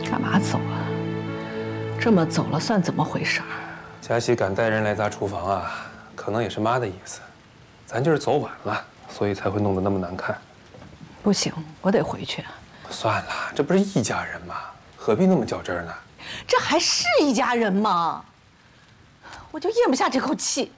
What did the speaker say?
干嘛走啊？这么走了算怎么回事？ 佳琪敢带人来砸厨房啊，可能也是妈的意思。咱就是走晚了，所以才会弄得那么难看。 不行，我得回去。 算了，这不是一家人吗？何必那么较真呢？ 这还是一家人吗？我就咽不下这口气。